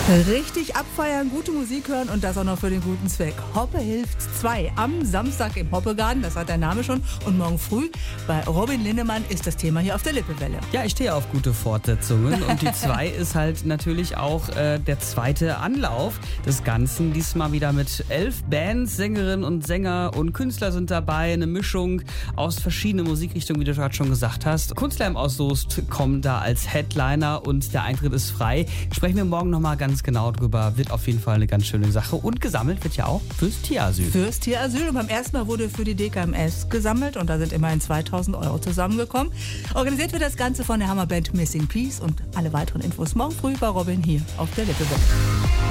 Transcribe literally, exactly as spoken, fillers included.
Richtig abfeiern, gute Musik hören und das auch noch für den guten Zweck. Hoppe hilft zwei am Samstag im Hoppegarten, das hat der Name schon. Und morgen früh bei Robin Linnemann ist das Thema hier auf der Lippewelle. Ja, ich stehe auf gute Fortsetzungen und die zwei ist halt natürlich auch äh, der zweite Anlauf des Ganzen. Diesmal wieder mit elf Bands, Sängerinnen und Sänger und Künstler sind dabei. Eine Mischung aus verschiedenen Musikrichtungen, wie du gerade schon gesagt hast. Kunstlärm aus Soest kommt da als Headliner und der Eintritt ist frei. Sprechen wir morgen nochmal ganz genau drüber. Wird auf jeden Fall eine ganz schöne Sache. Und gesammelt wird ja auch fürs Tierasyl. Fürs Tierasyl. Und beim ersten Mal wurde für die D K M S gesammelt und da sind immerhin zweitausend Euro zusammengekommen. Organisiert wird das Ganze von der Hammerband Missing Piece und alle weiteren Infos morgen früh bei Robin hier auf der Lippewelle.